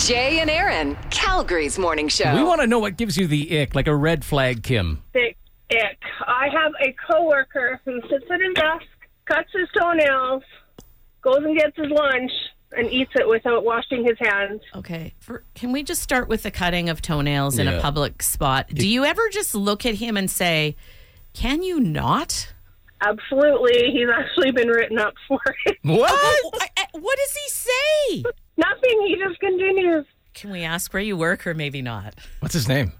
Jay and Aaron, Calgary's morning show. We want to know what gives you the ick, like a red flag, Kim. The ick. I have a coworker who sits at his desk, cuts his toenails, goes and gets his lunch, and eats it without washing his hands. Okay. Can we just start with the cutting of toenails in a public spot? Do you ever just look at him and say, can you not? Absolutely. He's actually been written up for it. What? What does he say? Nothing. He just continues. Can we ask where you work or maybe not? What's his name?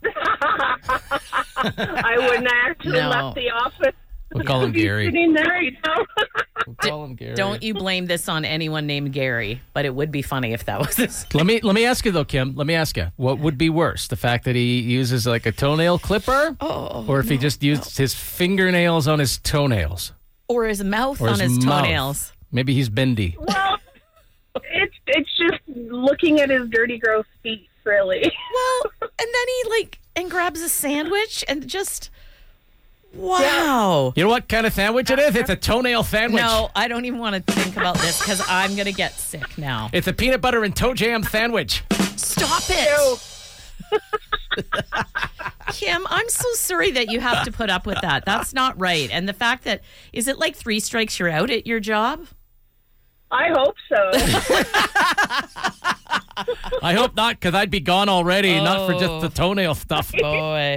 I wouldn't actually left the office. We'll call him Gary. Sitting there right now. We'll call him Gary. Don't you blame this on anyone named Gary, but it would be funny if that was his. Let me ask you though, Kim. Let me ask you, what would be worse, the fact that he uses like a toenail clipper, or if he just used his fingernails on his toenails, or his mouth or on his mouth. toenails? Maybe he's bendy. Well, it's just looking at his dirty, gross feet, really. Well, and then he grabs a sandwich and just. Wow. You know what kind of sandwich it is? It's a toenail sandwich. No, I don't even want to think about this because I'm going to get sick now. It's a peanut butter and toe jam sandwich. Stop it. Kim, I'm so sorry that you have to put up with that. That's not right. And the fact that, is it like 3 strikes you're out at your job? I hope so. I hope not, because I'd be gone already, not for just the toenail stuff. Boy.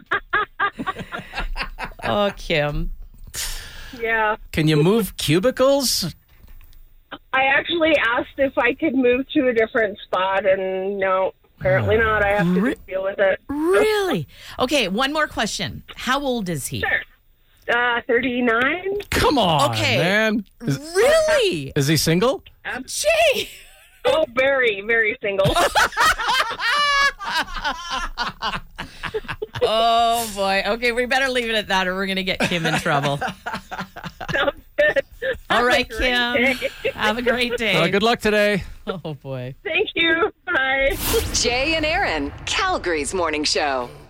Oh, Kim. Yeah. Can you move cubicles? I actually asked if I could move to a different spot, and no, apparently not. I have to just deal with it. Really? Okay, one more question. How old is he? Sure. 39. Come on, Okay. man. Really? Is he single? Jay! Oh, very, very single. Oh, boy. Okay, we better leave it at that or we're going to get Kim in trouble. Sounds good. All right, Have a great Kim. day. Have a great day. Good luck today. Oh, boy. Thank you. Bye. Jay and Aaron, Calgary's morning show.